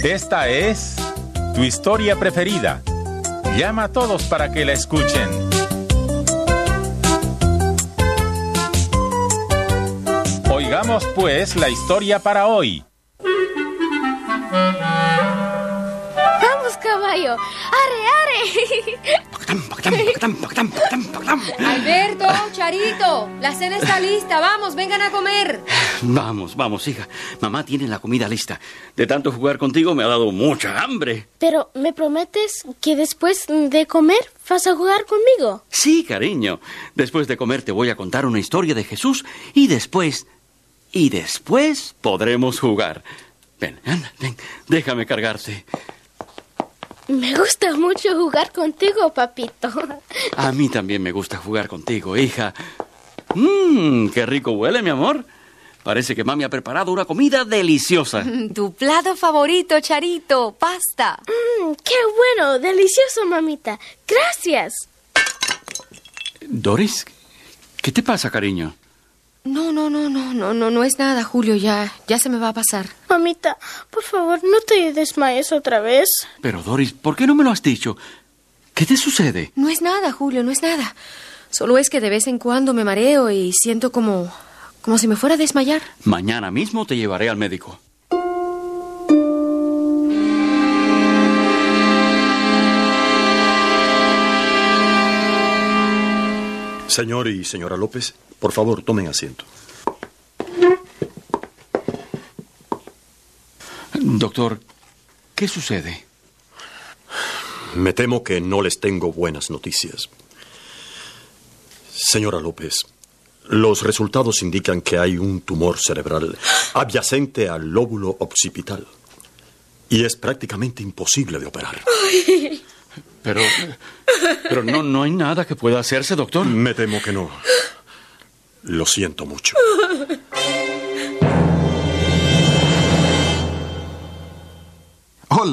Esta es tu historia preferida. Llama a todos para que la escuchen. Oigamos pues la historia para hoy. ¡Vamos, caballo! ¡Arre, arre! Alberto, Charito, la cena está lista. Vamos, vengan a comer. Vamos, hija. Mamá tiene la comida lista. De tanto jugar contigo me ha dado mucha hambre. Pero, ¿me prometes que después de comer vas a jugar conmigo? Sí, cariño. Después de comer te voy a contar una historia de Jesús y después podremos jugar. Ven, anda, ven, déjame cargarte. Me gusta mucho jugar contigo, papito. A mí también me gusta jugar contigo, hija. ¡Qué rico huele, mi amor! Parece que mami ha preparado una comida deliciosa. Tu plato favorito, Charito, pasta. ¡Qué bueno! Delicioso, mamita. Gracias. Doris, ¿qué te pasa, cariño? No es nada, Julio, ya se me va a pasar. Mamita, por favor, no te desmayes otra vez. Pero, Doris, ¿por qué no me lo has dicho? ¿Qué te sucede? No es nada, Julio, no es nada. Solo es que de vez en cuando me mareo y siento como si me fuera a desmayar. Mañana mismo te llevaré al médico. Señor y señora López, por favor, tomen asiento. Doctor, ¿qué sucede? Me temo que no les tengo buenas noticias. Señora López, los resultados indican que hay un tumor cerebral adyacente al lóbulo occipital y es prácticamente imposible de operar. Ay. Pero no hay nada que pueda hacerse, doctor. Me temo que no. Lo siento mucho.